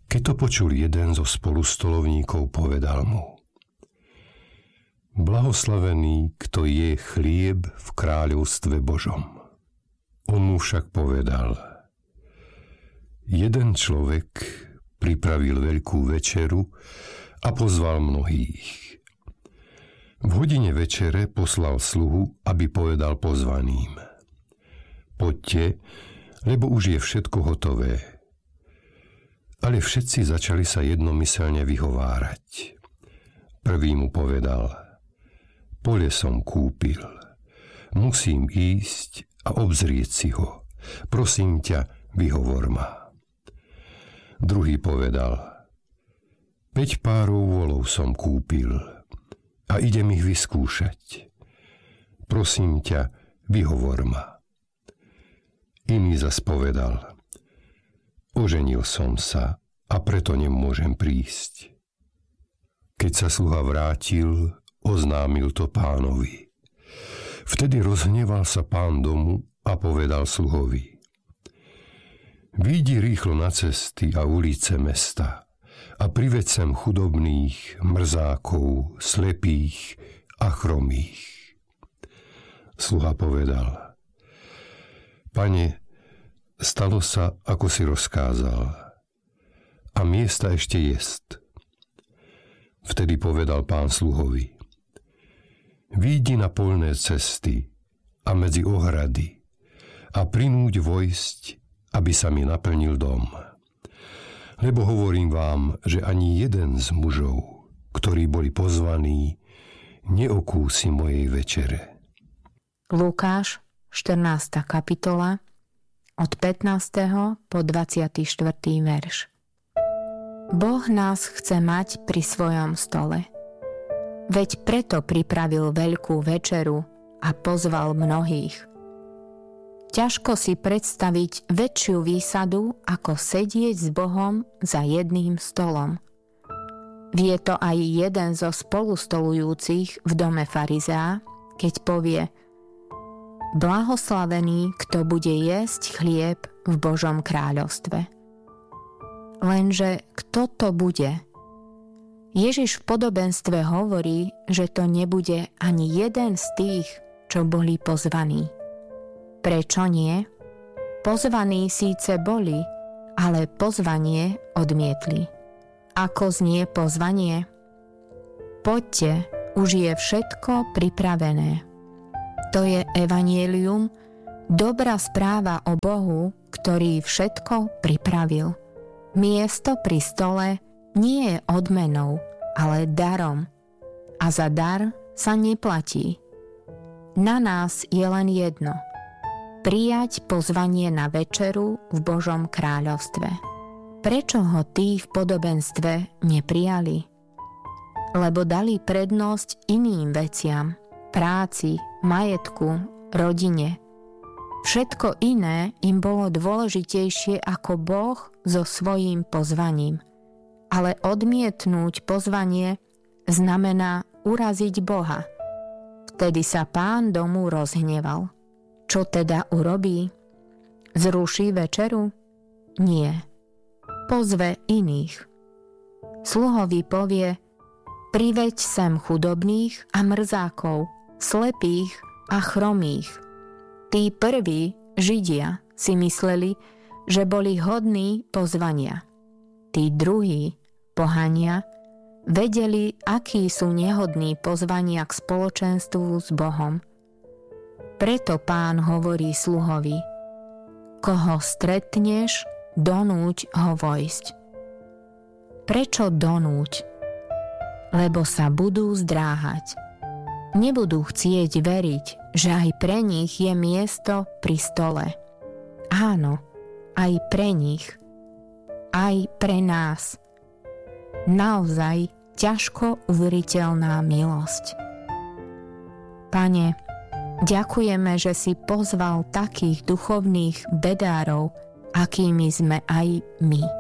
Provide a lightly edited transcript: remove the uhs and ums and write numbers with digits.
Keď to počul jeden zo spolustolovníkov, povedal mu: Blahoslavený, kto je chlieb v kráľovstve Božom. On mu však povedal: Jeden človek pripravil veľkú večeru a pozval mnohých. V hodine večere poslal sluhu, aby povedal pozvaným: Poďte, lebo už je všetko hotové. Ale všetci začali sa jednomyselne vyhovárať. Prvý mu povedal: Pole som kúpil. Musím ísť a obzrieť si ho. Prosím ťa, vyhovor ma. Druhý povedal: 5 párov volov som kúpil a idem ich vyskúšať. Prosím ťa, vyhovor ma. Iný zas povedal: Oženil som sa a preto nemôžem prísť. Keď sa sluha vrátil, oznámil to pánovi. Vtedy rozhneval sa pán domu a povedal sluhovi: Vyjdi rýchlo na cesty a ulice mesta a priveď sem chudobných, mrzákov, slepých a chromých. Sluha povedal: Pane, stalo sa, ako si rozkázal, a miesta ešte jest. Vtedy povedal pán sluhovi: Výjdi na poľné cesty a medzi ohrady a prinúť vojsť, aby sa mi naplnil dom. Lebo hovorím vám, že ani jeden z mužov, ktorí boli pozvaní, neokúsi mojej večere. Lukáš, 14. kapitola, od 15. po 24. verš. Boh nás chce mať pri svojom stole. Veď preto pripravil veľkú večeru a pozval mnohých. Ťažko si predstaviť väčšiu výsadu, ako sedieť s Bohom za jedným stolom. Vie to aj jeden zo spolustolujúcich v dome farizea, keď povie: Blahoslavený, kto bude jesť chlieb v Božom kráľovstve. Lenže kto to bude? Ježiš v podobenstve hovorí, že to nebude ani jeden z tých, čo boli pozvaní. Prečo nie? Pozvaní síce boli, ale pozvanie odmietli. Ako znie pozvanie? Poďte, už je všetko pripravené. To je evanjelium, dobrá správa o Bohu, ktorý všetko pripravil. Miesto pri stole nie je odmenou, ale darom. A za dar sa neplatí. Na nás je len jedno: prijať pozvanie na večeru v Božom kráľovstve. Prečo ho tí v podobenstve neprijali? Lebo dali prednosť iným veciam, práci, majetku, rodine. Všetko iné im bolo dôležitejšie ako Boh so svojím pozvaním. Ale odmietnúť pozvanie znamená uraziť Boha. Vtedy sa pán domu rozhneval. Čo teda urobí? Zruší večeru? Nie. Pozve iných. Sluhovi povie: priveď sem chudobných a mrzákov, slepých a chromých. Tí prví, Židia, si mysleli, že boli hodní pozvania. Tí druhí, pohania, vedeli, akí sú nehodní pozvania k spoločenstvu s Bohom. Preto pán hovorí sluhovi: koho stretneš, donúť ho vojsť. Prečo donúť? Lebo sa budú zdráhať. Nebudú chcieť veriť, že aj pre nich je miesto pri stole. Áno, aj pre nich. Aj pre nás. Naozaj ťažko uveriteľná milosť. Pane, ďakujeme, že si pozval takých duchovných bedárov, akými sme aj my.